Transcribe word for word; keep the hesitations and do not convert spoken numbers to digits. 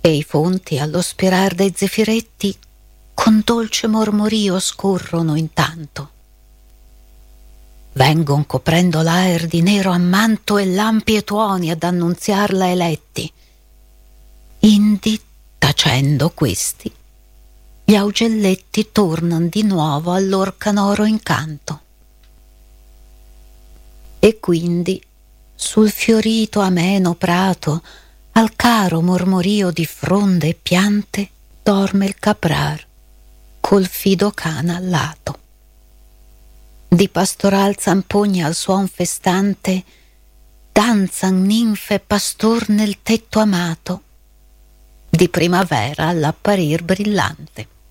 e i fonti allo spirar dei zefiretti con dolce mormorio scorrono intanto. Vengon coprendo l'aer di nero ammanto e lampi e tuoni ad annunziarla eletti. Indi, tacendo questi, gli augelletti tornan di nuovo al lor canoro incanto. E quindi sul fiorito ameno prato, al caro mormorio di fronde e piante, dorme il caprar col fido cane al lato. Di pastoral zampogna al suon festante danzan ninfe e pastor nel tetto amato, di primavera all'apparir brillante.